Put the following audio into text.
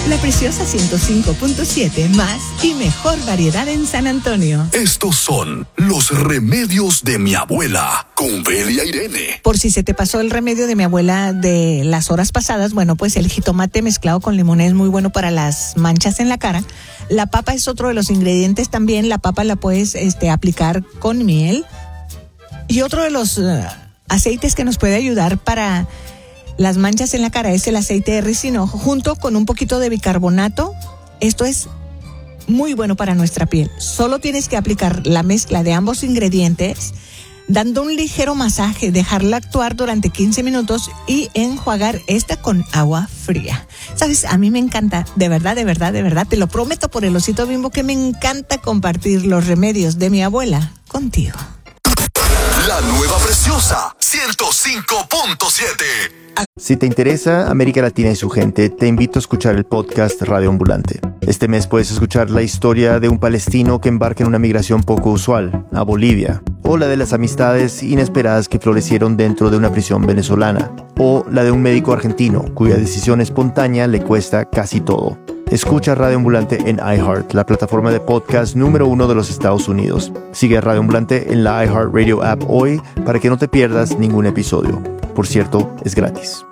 La Preciosa 105.7, más y mejor variedad en San Antonio. Estos son los remedios de mi abuela, con Belia Irene. Por si se te pasó el remedio de mi abuela de las horas pasadas, bueno, pues el jitomate mezclado con limón es muy bueno para las manchas en la cara. La papa es otro de los ingredientes también. La papa la puedes aplicar con miel. Y otro de los aceites que nos puede ayudar para las manchas en la cara es el aceite de ricino, junto con un poquito de bicarbonato. Esto es muy bueno para nuestra piel. Solo tienes que aplicar la mezcla de ambos ingredientes, dando un ligero masaje, dejarla actuar durante 15 minutos y enjuagar esta con agua fría. Sabes, a mí me encanta, de verdad, te lo prometo por el Osito Bimbo, que me encanta compartir los remedios de mi abuela contigo. La nueva Preciosa 105.7. Si te interesa América Latina y su gente, te invito a escuchar el podcast Radio Ambulante. Este mes puedes escuchar la historia de un palestino que embarca en una migración poco usual, a Bolivia, o la de las amistades inesperadas que florecieron dentro de una prisión venezolana, o la de un médico argentino cuya decisión espontánea le cuesta casi todo. Escucha Radio Ambulante en iHeart, la plataforma de podcast número 1 de los Estados Unidos. Sigue a Radio Ambulante en la iHeart Radio app hoy para que no te pierdas ningún episodio. Por cierto, es gratis.